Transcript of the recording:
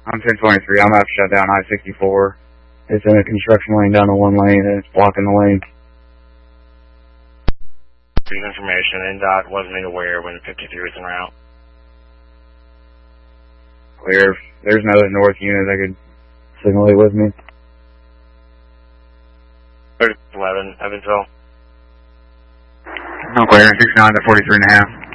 I'm 1023. I'm about to shut down I-64. It's in a construction lane down to one lane, and it's blocking the lane. Information, NDOT wasn't made aware when 53 was en route. Clear. If there's another north unit that could signal it with me. 11, Evansville. No clear. 69 to 43.5.